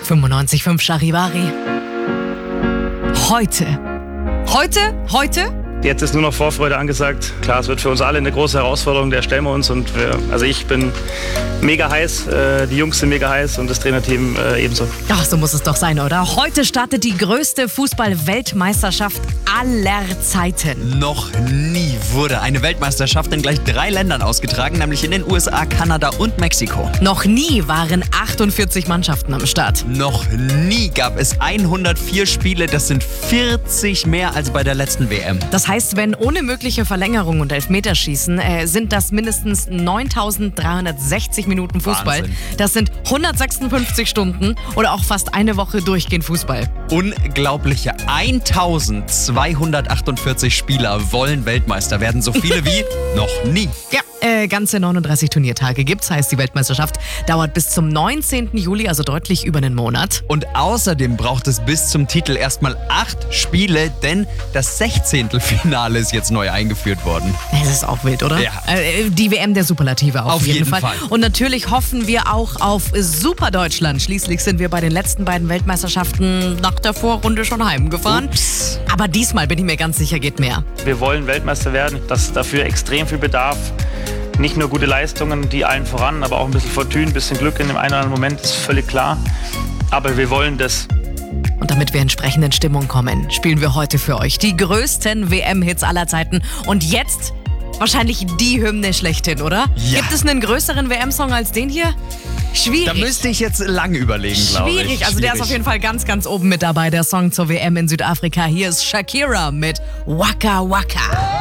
95.5 Charivari. Heute? Jetzt ist nur noch Vorfreude angesagt. Klar, es wird für uns alle eine große Herausforderung, der stellen wir uns. Und ich bin mega heiß, die Jungs sind mega heiß und das Trainerteam ebenso. Ach, so muss es doch sein, oder? Heute startet die größte Fußball-Weltmeisterschaft aller Zeiten. Noch nie wurde eine Weltmeisterschaft in gleich 3 Ländern ausgetragen, nämlich in den USA, Kanada und Mexiko. Noch nie waren 48 Mannschaften am Start. Noch nie gab es 104 Spiele, das sind 40 mehr als bei der letzten WM. Das heißt, wenn ohne mögliche Verlängerung und Elfmeterschießen, sind das mindestens 9.360 Minuten Fußball. Wahnsinn. Das sind 156 Stunden oder auch fast eine Woche durchgehend Fußball. Unglaubliche 1248 Spieler wollen Weltmeister werden, so viele wie noch nie. Ja, ganze 39 Turniertage gibt's, heißt die Weltmeisterschaft dauert bis zum 19. Juli, also deutlich über einen Monat. Und außerdem braucht es bis zum Titel erstmal 8 Spiele, denn das 16. Finale ist jetzt neu eingeführt worden. Das ist auch wild, oder? Ja. Die WM der Superlative auf jeden Fall. Fall. Und natürlich hoffen wir auch auf Super Deutschland. Schließlich sind wir bei den letzten beiden Weltmeisterschaften nach der Vorrunde schon heimgefahren. Ups. Aber diesmal bin ich mir ganz sicher, geht mehr. Wir wollen Weltmeister werden, dass dafür extrem viel Bedarf. Nicht nur gute Leistungen, die allen voran, aber auch ein bisschen Fortune, ein bisschen Glück in dem einen oder anderen Moment, ist völlig klar. Aber wir wollen das. Und damit wir entsprechend in Stimmung kommen, spielen wir heute für euch die größten WM-Hits aller Zeiten. Und jetzt wahrscheinlich die Hymne schlechthin, oder? Ja. Gibt es einen größeren WM-Song als den hier? Schwierig. Da müsste ich jetzt lange überlegen, glaube ich. Schwierig, also der ist auf jeden Fall ganz, ganz oben mit dabei, der Song zur WM in Südafrika. Hier ist Shakira mit Waka Waka.